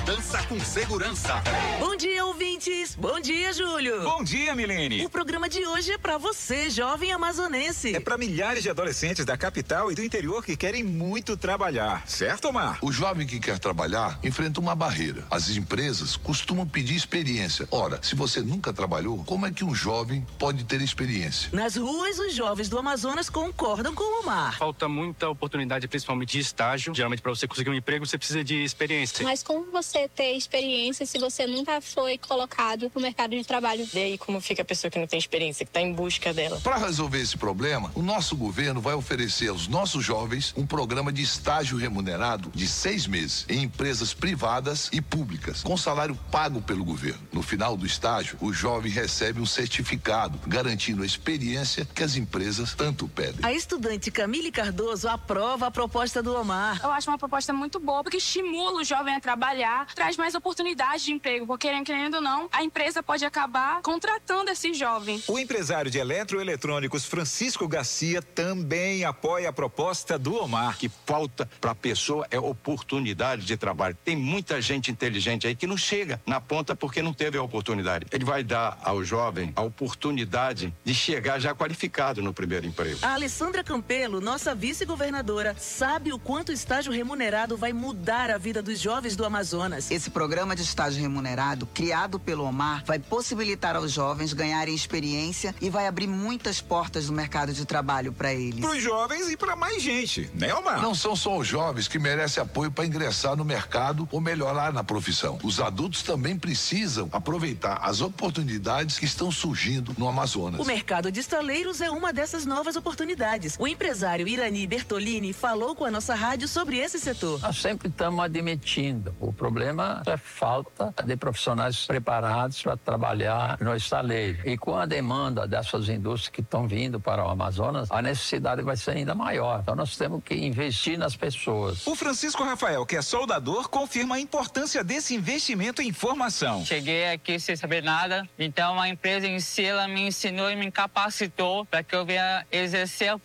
dança com segurança. Bom dia, ouvintes. Bom dia, Júlio. Bom dia, Milene. O programa de hoje é pra você, jovem amazonense. É pra milhares de adolescentes da capital e do interior que querem muito trabalhar. Certo, Omar? O jovem que quer trabalhar enfrenta uma barreira. As empresas costumam pedir experiência. Ora, se você nunca trabalhou, como é que um jovem pode ter experiência? Nas ruas, os jovens do Amazonas concordam com o Omar. Falta muita oportunidade, principalmente de estágio. Geralmente, para você conseguir um emprego, você precisa de experiência. Mas como você ter experiência se você nunca foi colocado no mercado de trabalho? E aí, como fica a pessoa que não tem experiência, que está em busca dela? Para resolver esse problema, o nosso governo vai oferecer aos nossos jovens um programa de estágio remunerado de 6 meses em empresas privadas e públicas, com salário pago pelo governo. No final do estágio, o jovem recebe um certificado, garantindo a experiência que as empresas tanto pedem. A estudante Camille Cardoso aprova a proposta do Omar. Eu acho uma proposta muito boa, porque estimula o jovem a trabalhar, traz mais oportunidades de emprego, porque querendo ou não, a empresa pode acabar contratando esse jovem. O empresário de eletroeletrônicos Francisco Garcia também apoia a proposta do Omar. O que falta para a pessoa é oportunidade de trabalho. Tem muita gente inteligente aí que não chega na ponta porque não teve a oportunidade. Ele vai dar ao jovem a oportunidade de chegar já qualificado no primeiro emprego. A Alessandra Campelo, nossa vice-governadora, sabe o quanto o estágio remunerado vai mudar a vida dos jovens do Amazonas. Esse programa de estágio remunerado, criado pelo Omar, vai possibilitar aos jovens ganharem experiência e vai abrir muitas portas no mercado de trabalho para eles. Para os jovens e para mais gente, né, Omar? Não são só os jovens que merecem apoio para ingressar no mercado ou melhorar na profissão. Os adultos também precisam aproveitar as oportunidades que estão surgindo no Amazonas. O mercado de estaleiros é uma dessas novas oportunidades. O empresário Irani Bertolini falou com a nossa rádio sobre esse setor. Nós sempre estamos admitindo. O problema é falta de profissionais preparados para trabalhar no estaleiro. E com a demanda dessas indústrias que estão vindo para o Amazonas, a necessidade vai ser ainda maior. Então nós temos que investir nas pessoas. O Francisco Rafael, que é soldador, confirma a importância desse investimento em formação. Cheguei aqui sem saber nada, então a empresa em si, ela me ensinou e me capacitou para que eu venha exercer